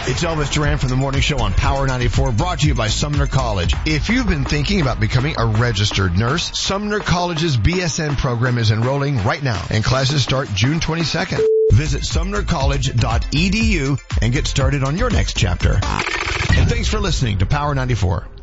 It's Elvis Duran from the Morning Show on Power 94, brought to you by Sumner College. If you've been thinking about becoming a registered nurse, Sumner College's BSN program is enrolling right now, and classes start June 22nd. Visit sumnercollege.edu and get started on your next chapter. And thanks for listening to Power 94.